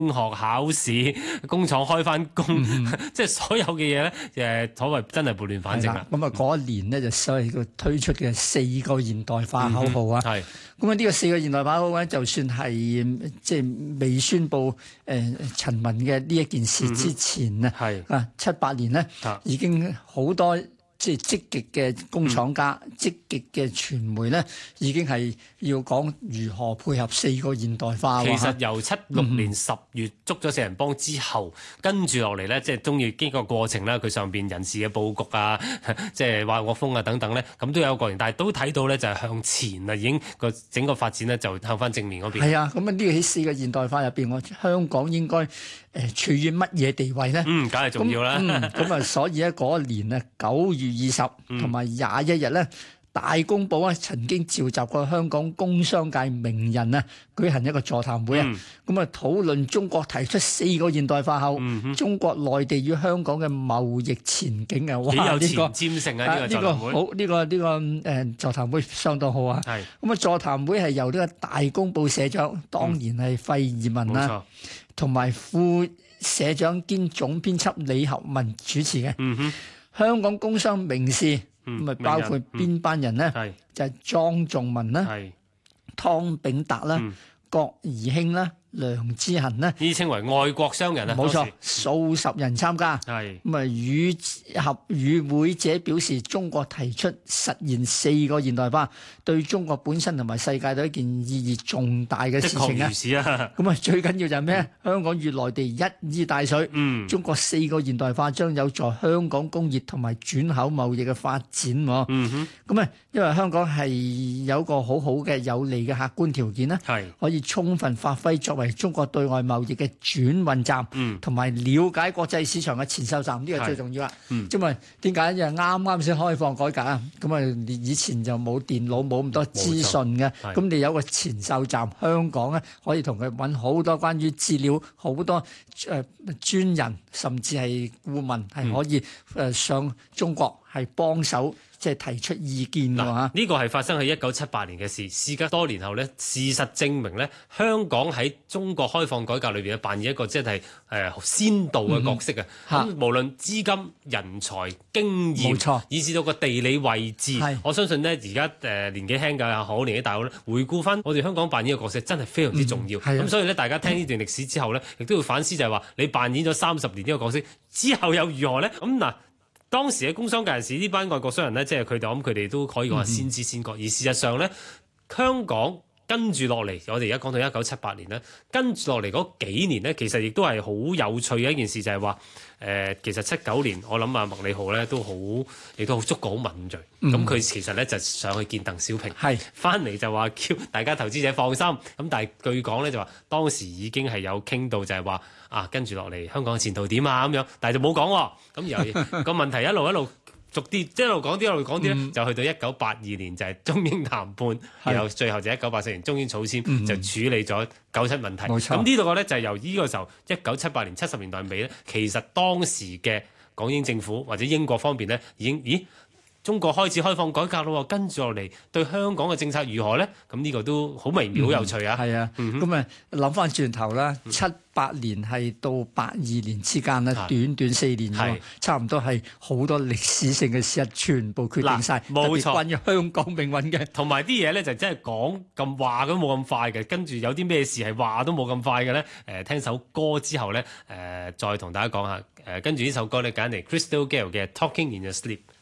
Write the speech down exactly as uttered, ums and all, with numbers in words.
學考試、工廠開翻工，嗯、即係所有嘅嘢咧，誒所謂真係撥亂反正啦。 咁啊嗰一年呢，就所謂佢推出嘅四個現代化口號啊，係咁啊呢個四個現代化口號咧，就算係即係未宣布誒陳雲嘅呢一件事之前啊，係、嗯、啊七八年呢，已經好多。即係積極嘅工廠家、嗯、積極嘅傳媒咧，已經係要講如何配合四個現代化。 其實由七六年十月捉咗四人幫之後，嗯、跟住落嚟咧，即係中意經過過程啦，佢上邊人事嘅佈局啊，即係華國鋒啊等等咧，咁都有過程，但係都睇到咧就係向前啊，已經個整個發展咧就向翻正面嗰邊。係啊， 咁啊呢個喺四個現代化入邊，我香港應該誒、呃、處於乜嘢地位咧？ 嗯，梗係重要啦。 咁啊、嗯，所以咧嗰一年啊九月二十同埋廿一日咧，大公報啊曾經召集過香港工商界名人啊，舉行一個座談會啊，咁啊討論中國提出四個現代化後，嗯、中國內地與香港嘅貿易前景啊，哇！ 幾有前瞻性啊！呢、這個座談會， 呢、這個好，呢、這個呢、這個誒座談會相當好啊。係咁啊，座談會係由呢個大公報社長，當然係費爾文啦，同埋、嗯、副社長兼總編輯李合文主持嘅。嗯哼。香港工商名士咁啊，包括邊班人咧？嗯、就係莊仲文啦、湯炳達啦、嗯、郭怡興啦、梁之恒啦， 呢啲稱為外國商人啊。 冇錯，數十人參加。係咁啊，與合與會者表示，中國提出實現四個現代化，對中國本身同埋世界都係一件意義重大嘅事情啊！的確如此啊！咁啊，最緊要就係咩？嗯、香港與內地一衣帶水，嗯，中國四個現代化將有助香港工業同埋轉口貿易嘅發展。嗯哼，咁啊，因為香港係有一個好好嘅有利嘅客觀條件啦，係可以充分發揮作為中國對外貿易嘅轉運站，同埋、嗯、了解國際市場嘅前哨站，呢、這個最重要啦。嗯，即係點解？因為啱啱先開放改革啊，咁啊，以前就冇電腦，冇咁多資訊嘅，咁你有個前哨站，香港咧可以同佢揾好多關於資料，好多誒專人，甚至係顧問，係可以誒上中國係幫手。即係提出意見㗎嚇， 呢個係發生喺一九七八年嘅事。事隔多年後咧，事實證明咧，香港喺中國開放改革裏邊咧，扮演一個即係誒先導嘅角色啊。咁、嗯、無論資金、人才、經驗，冇錯，以至到個地理位置，我相信咧，而家誒年紀輕嘅又好，年紀大好咧，回顧翻我哋香港扮演嘅角色，真係非常之重要。咁、嗯、所以咧，大家聽呢段歷史之後咧，亦都要反思就係話，你扮演咗三十年呢個角色之後又如何咧？咁嗱。當時嘅工商界人士呢班外國商人呢，即係佢哋，我諗佢哋都可以講係先知先覺。嗯、而事實上呢，香港跟住落嚟，我哋而家講到一九七八年咧，跟住落嚟嗰幾年呢，其實亦都係好有趣嘅一件事，就係話誒，其實七九年我諗啊麥理浩咧都好，亦都好觸覺好敏鋭。咁佢、嗯、其實咧就上去見鄧小平，係翻嚟就話叫大家投資者放心。咁但係據講咧就話當時已經係有傾到就係話啊，跟住落嚟香港嘅前途點啊咁樣，但係就冇講喎。咁然後個問題一路一路逐啲即係一路講啲一路講啲咧，嗯、就去到一九八二年就係中英談判，然後最後就一九八四年中英草簽、嗯、就處理咗九七問題。咁錯呢度個咧就係由呢個時候一九七八年七十年代尾咧，其實當時嘅港英政府或者英國方面咧已經咦？中國開始開放改革咯，跟住落嚟對香港嘅政策如何咧？咁呢個都好微妙、好、嗯、有趣啊！係啊， 咁啊諗翻轉頭啦，七八年係到八二年之間咧，嗯、短短四年喎，是差唔多係好多歷史性嘅事全部決定晒，冇錯，關於香港命運嘅。同埋啲嘢咧就真係講咁話都冇咁快嘅，跟住有啲咩事係話都冇咁快嘅咧？誒、呃，聽首歌之後咧，誒、呃，再同大家講下。誒、呃，跟住呢首歌咧揀嚟 Crystal Gayle 嘅 Talking in Your Sleep。